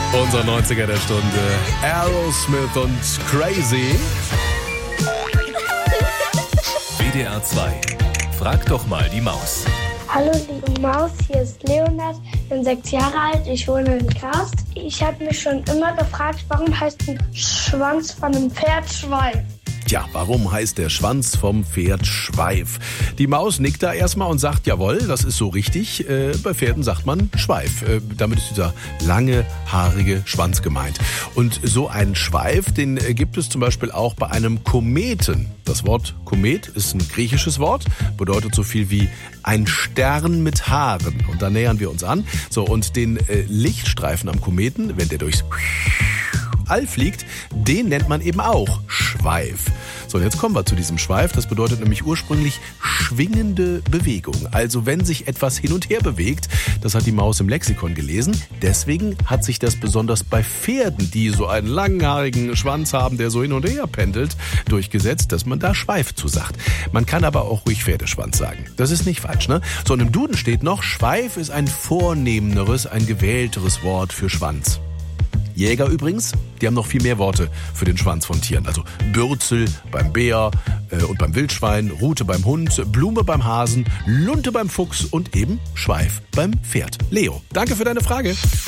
Unser 90er der Stunde. Aerosmith und Crazy. WDR 2. Frag doch mal die Maus. Hallo liebe Maus, hier ist Leonard, bin 6 Jahre alt, ich wohne in Kast. Ich habe mich schon immer gefragt, warum heißt ein Schwanz von einem Pferd Schweif? Tja, warum heißt der Schwanz vom Pferd Schweif? Die Maus nickt da erstmal und sagt, jawohl, das ist so richtig. Bei Pferden sagt man Schweif. Damit ist dieser lange, haarige Schwanz gemeint. Und so einen Schweif, den gibt es zum Beispiel auch bei einem Kometen. Das Wort Komet ist ein griechisches Wort, bedeutet so viel wie ein Stern mit Haaren. Und da nähern wir uns an. So, und den Lichtstreifen am Kometen, wenn der durchs All fliegt, den nennt man eben auch Schweif. So, und jetzt kommen wir zu diesem Schweif. Das bedeutet nämlich ursprünglich schwingende Bewegung. Also wenn sich etwas hin und her bewegt, das hat die Maus im Lexikon gelesen. Deswegen hat sich das besonders bei Pferden, die so einen langhaarigen Schwanz haben, der so hin und her pendelt, durchgesetzt, dass man da Schweif zu sagt. Man kann aber auch ruhig Pferdeschwanz sagen. Das ist nicht falsch, ne? So, und im Duden steht noch, Schweif ist ein vornehmeres, ein gewählteres Wort für Schwanz. Jäger übrigens, die haben noch viel mehr Worte für den Schwanz von Tieren. Also Bürzel beim Bär und beim Wildschwein, Rute beim Hund, Blume beim Hasen, Lunte beim Fuchs und eben Schweif beim Pferd. Leo, danke für deine Frage.